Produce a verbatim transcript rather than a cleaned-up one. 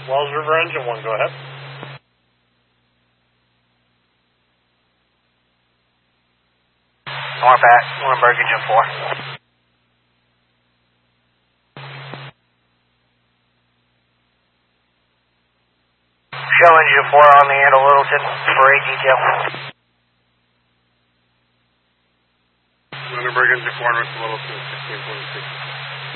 Wells River Engine one, go ahead. Northback, Lunenburg Engine four. Show Engine four on the end of Littleton for a detail. Lunenburg Engine four, North Littleton, sixteen forty-six.